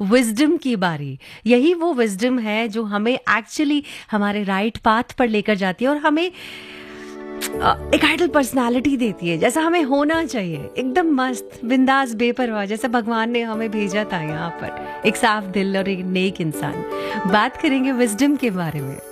Wisdom की बारी। यही वो विजडम है जो हमें एक्चुअली हमारे राइट पाथ पर लेकर जाती है और हमें एक आइडल पर्सनालिटी देती है, जैसा हमें होना चाहिए, एकदम मस्त बिंदास बेपरवाह, जैसा भगवान ने हमें भेजा था यहाँ पर, एक साफ दिल और एक नेक इंसान। बात करेंगे विजडम के बारे में।